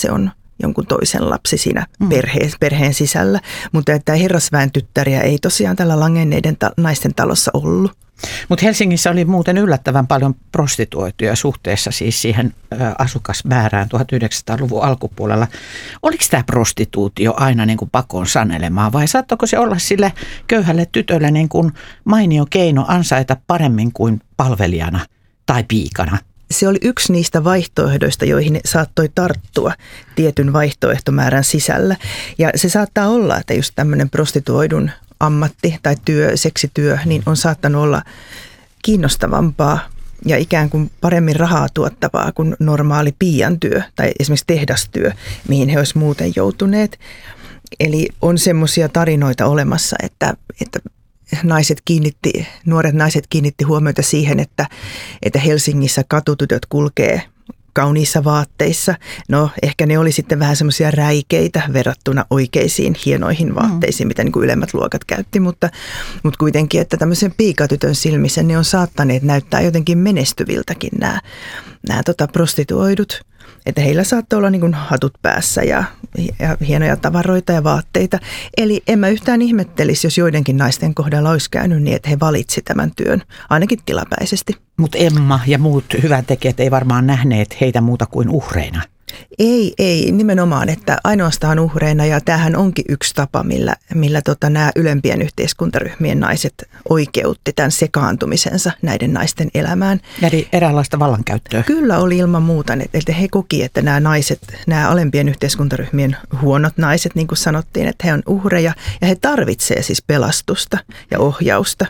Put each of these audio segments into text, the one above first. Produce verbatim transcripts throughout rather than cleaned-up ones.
se on jonkun toisen lapsi siinä mm. perheen, perheen sisällä. Mutta että herrasväen tyttäriä ei tosiaan tällä langenneiden ta- naisten talossa ollut. Mutta Helsingissä oli muuten yllättävän paljon prostituoituja suhteessa siis siihen asukasmäärään tuhatyhdeksänsataaluvun alkupuolella. Oliko tämä prostituutio aina niin kuin pakon sanelemaa vai saattoiko se olla sille köyhälle tytölle niin kuin mainio keino ansaita paremmin kuin palvelijana tai piikana? Se oli yksi niistä vaihtoehdoista, joihin saattoi tarttua tietyn vaihtoehtomäärän sisällä. Ja se saattaa olla, että just tämmöinen prostituoidun ammatti tai työ, seksityö, niin on saattanut olla kiinnostavampaa ja ikään kuin paremmin rahaa tuottavaa kuin normaali piian työ tai esimerkiksi tehdastyö, mihin he olisivat muuten joutuneet. Eli on semmoisia tarinoita olemassa, että, että naiset kiinnitti, nuoret naiset kiinnitti huomiota siihen, että, että Helsingissä katutytöt kulkee kauniissa vaatteissa. No ehkä ne oli sitten vähän semmoisia räikeitä verrattuna oikeisiin hienoihin vaatteisiin, mm. mitä niin kuin ylemmät luokat käytti, mutta, mutta kuitenkin, että tämmöisen piikatytön silmissä ne on saattaneet näyttää jotenkin menestyviltäkin nämä, nämä tota, prostituoidut. Että heillä saattoi olla niin kuin hatut päässä ja, ja hienoja tavaroita ja vaatteita. Eli en mä yhtään ihmettelisi, jos joidenkin naisten kohdalla olisi käynyt niin, että he valitsi tämän työn, ainakin tilapäisesti. Mutta Emma ja muut hyväntekijät ei varmaan nähneet heitä muuta kuin uhreina. Ei, ei nimenomaan, että ainoastaan uhreina ja tämähän onkin yksi tapa, millä, millä tota, nämä ylempien yhteiskuntaryhmien naiset oikeutti tämän sekaantumisensa näiden naisten elämään. Eli eräänlaista vallankäyttöä. Kyllä oli ilman muuta, että he koki, että nämä naiset, nämä alempien yhteiskuntaryhmien huonot naiset, niin kuin sanottiin, että he on uhreja ja he tarvitsevat siis pelastusta ja ohjausta.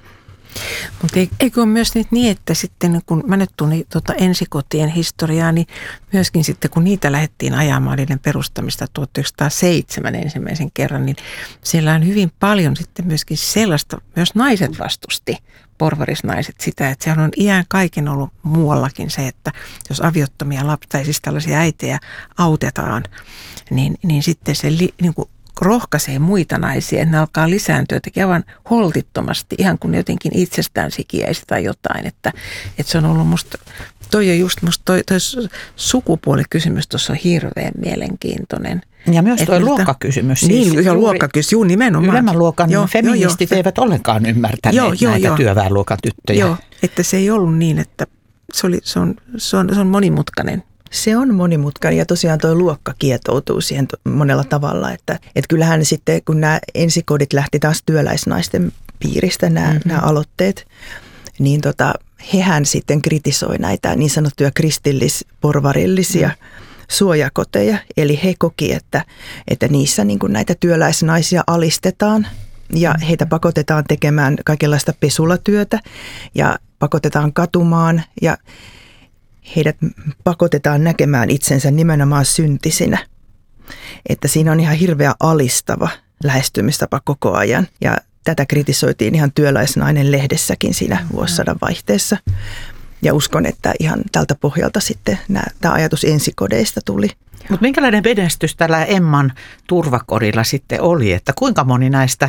Mutta eikö ole myös nyt niin, että sitten kun mä nyt tunnin tuota ensikotien historiaa, niin myöskin sitten kun niitä lähdettiin ajamaan niiden perustamista tuhatyhdeksänsataaseitsemän ensimmäisen kerran, niin siellä on hyvin paljon sitten myöskin sellaista, myös naiset vastusti, porvarisnaiset sitä, että sehän on iän kaiken ollut muuallakin se, että jos aviottomia lapsia tai siis tällaisia äitejä autetaan, niin, niin sitten se li, niin kuin rohkaisee muita naisia, että ne alkaa lisääntyä, tekee aivan holtittomasti, ihan kuin jotenkin itsestään sikiäisi tai jotain. Että, että se on ollut musta, toi on just musta, toi, toi sukupuolikysymys tuossa on hirveän mielenkiintoinen. Ja myös tuo miltä, luokkakysymys. Niin, siis ja luokkakysymys, juu nimenomaan. Ylemmän luokan joo, feministit joo, eivät ollenkaan ymmärtäneet joo, joo, näitä joo. työväenluokan tyttöjä. Joo, että se ei ollut niin, että se, oli, se, on, se, on, se on monimutkainen. Se on monimutkainen ja tosiaan tuo luokka kietoutuu siihen monella tavalla, että, että kyllähän sitten kun nämä ensikodit lähti taas työläisnaisten piiristä nämä, mm-hmm. nämä aloitteet, niin tota, hehän sitten kritisoi näitä niin sanottuja kristillis-porvarillisia mm-hmm. suojakoteja, eli he koki, että, että niissä niin kuin näitä työläisnaisia alistetaan ja heitä pakotetaan tekemään kaikenlaista pesulatyötä ja pakotetaan katumaan ja heidät pakotetaan näkemään itsensä nimenomaan syntisinä. Että siinä on ihan hirveä alistava lähestymistapa koko ajan. Ja tätä kritisoitiin ihan Työläisnainen lehdessäkin siinä vuosisadan vaihteessa. Ja uskon, että ihan tältä pohjalta sitten nämä, tämä ajatus ensikodeista tuli. Mutta minkälainen menestys tällä Emman turvakorilla sitten oli? Että kuinka moni näistä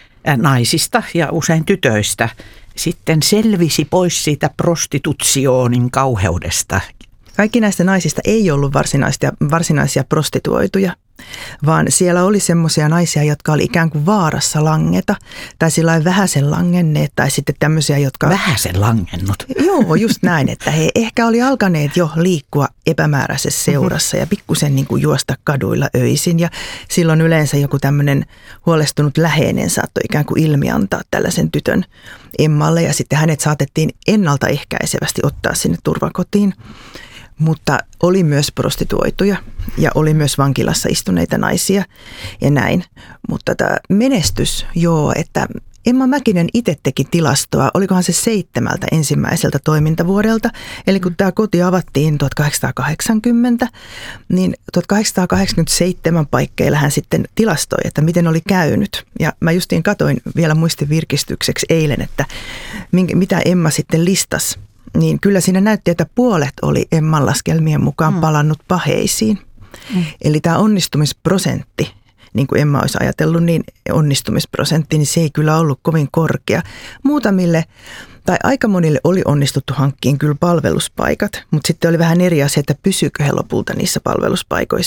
naisista ja usein tytöistä sitten selvisi pois siitä prostitutsioonin kauheudesta? Kaikki näistä naisista ei ollut varsinaisia, varsinaisia prostituoituja, vaan siellä oli semmoisia naisia, jotka oli ikään kuin vaarassa langeta tai sillä vähäsen langenneet tai sitten tämmöisiä, jotka... Vähäsen langennut? Joo, just näin, että he ehkä oli alkaneet jo liikkua epämääräisessä seurassa ja pikkusen niin kuin juosta kaduilla öisin ja silloin yleensä joku tämmöinen huolestunut läheinen saattoi ikään kuin ilmiantaa tällaisen tytön Emmalle ja sitten hänet saatettiin ennaltaehkäisevästi ottaa sinne turvakotiin. Mutta oli myös prostituoituja ja oli myös vankilassa istuneita naisia ja näin. Mutta tämä menestys, joo, että Emma Mäkinen itse teki tilastoa, olikohan se seitsemältä ensimmäiseltä toimintavuodelta. Eli kun tämä koti avattiin tuhatkahdeksansataakahdeksankymmentä, niin tuhatkahdeksansataakahdeksankymmentäseitsemän paikkeilla hän sitten tilastoi, että miten oli käynyt. Ja mä justiin katoin vielä muistin virkistykseksi eilen, että mitä Emma sitten listasi. Niin kyllä siinä näytti, että puolet oli Emman laskelmien mukaan palannut paheisiin. Mm. Eli tämä onnistumisprosentti, niin kuin Emma olisi ajatellut, niin onnistumisprosentti, niin se ei kyllä ollut kovin korkea. Muutamille tai aika monille oli onnistuttu hankkiin kyllä palveluspaikat, mutta sitten oli vähän eri asia, että pysyykö he lopulta niissä palveluspaikoissa.